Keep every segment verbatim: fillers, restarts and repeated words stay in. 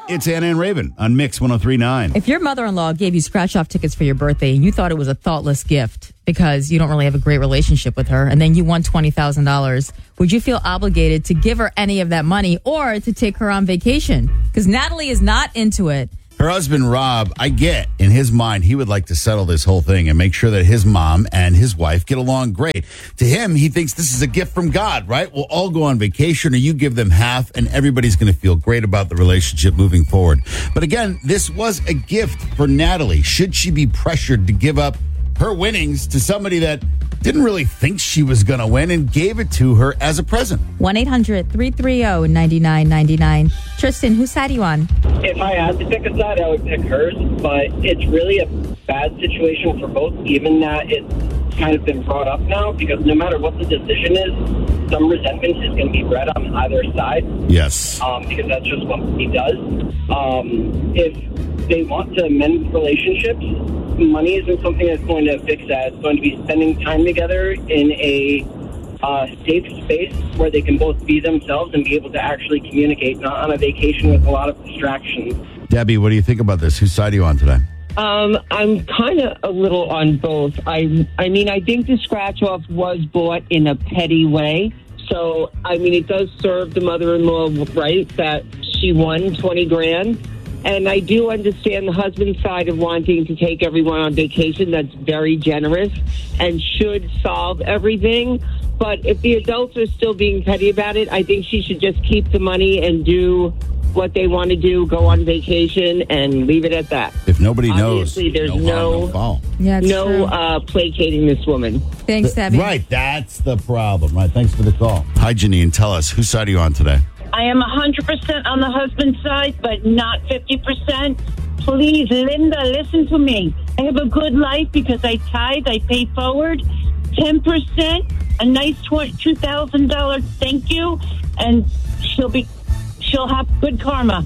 It's Anna and Raven on Mix one oh three point nine. If your mother-in-law gave you scratch-off tickets for your birthday and you thought it was a thoughtless gift because you don't really have a great relationship with her, and then you won twenty thousand dollars, would you feel obligated to give her any of that money or to take her on vacation? Because Natalie is not into it. Her husband, Rob, I get, in his mind, he would like to settle this whole thing and make sure that his mom and his wife get along great. To him, he thinks this is a gift from God, right? We'll all go on vacation or you give them half and everybody's going to feel great about the relationship moving forward. But again, this was a gift for Natalie. Should she be pressured to give up her winnings to somebody that didn't really think she was going to win and gave it to her as a present? one eight hundred three three zero nine nine nine nine. Tristan, whose side are you on? If I had to pick a side, I would pick hers, but it's really a bad situation for both, even that it's kind of been brought up now, because no matter what the decision is, some resentment is going to be bred on either side. Yes. Um, because that's just what he does. Um, if they want to mend relationships, money isn't something that's going to fix that. It's going to be spending time together in a uh, safe space where they can both be themselves and be able to actually communicate, not on a vacation with a lot of distractions. Debbie, what do you think about this? Whose side are you on today? Um, I'm kind of a little on both. I, I mean, I think the scratch-off was bought in a petty way. So, I mean, it does serve the mother-in-law right that she won twenty grand. And I do understand the husband's side of wanting to take everyone on vacation. That's very generous and should solve everything. But if the adults are still being petty about it, I think she should just keep the money and do what they want to do, go on vacation, and leave it at that. If nobody Obviously, knows, there's no, no, harm, no foul. Yeah, it's no true. uh, placating this woman. Thanks, Debbie. Right, that's the problem. Right, thanks for the call. Hi, Janine. Tell us, whose side are you on today? I am one hundred percent on the husband's side, but not fifty percent. Please, Linda, listen to me. I have a good life because I tithe, I pay forward. ten percent, a nice two thousand dollars thank you, and she'll be, she'll have good karma.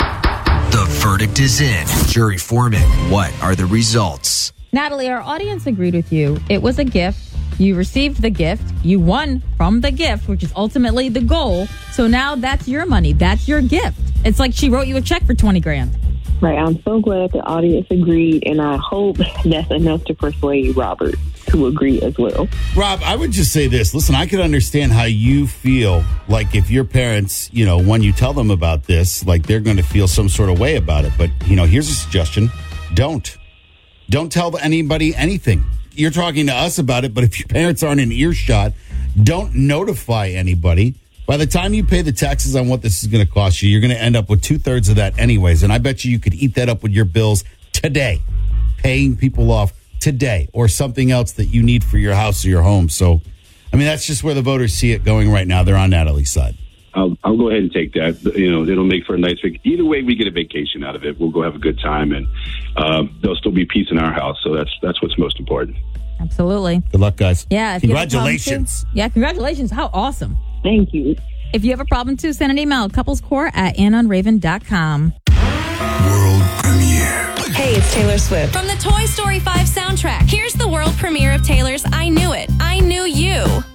The verdict is in. Jury foreman, what are the results? Natalie, our audience agreed with you. It was a gift. You received the gift. You won from the gift, which is ultimately the goal. So now that's your money. That's your gift. It's like she wrote you a check for twenty grand. Right. I'm so glad the audience agreed, and I hope that's enough to persuade Robert to agree as well. Rob, I would just say this. Listen, I could understand how you feel like if your parents, you know, when you tell them about this, like they're going to feel some sort of way about it. But, you know, here's a suggestion. Don't. Don't tell anybody anything. You're talking to us about it, but if your parents aren't in earshot, don't notify anybody. By the time you pay the taxes on what this is going to cost you, you're going to end up with two-thirds of that anyways. And I bet you you could eat that up with your bills today, paying people off today, or something else that you need for your house or your home. So, I mean, that's just where the voters see it going right now. They're on Natalie's side. I'll, I'll go ahead and take that. You know, it'll make for a nice vacation. Either way, we get a vacation out of it. We'll go have a good time, and um, there'll still be peace in our house. So that's that's what's most important. Absolutely. Good luck, guys. Yeah. If you have a problem Congratulations. too- yeah, congratulations. How awesome. Thank you. If you have a problem too, send an email, couplescore at anna and raven dot com. World premiere. Hey, it's Taylor Swift. From the Toy Story five soundtrack, here's the world premiere of Taylor's I Knew It, I Knew You.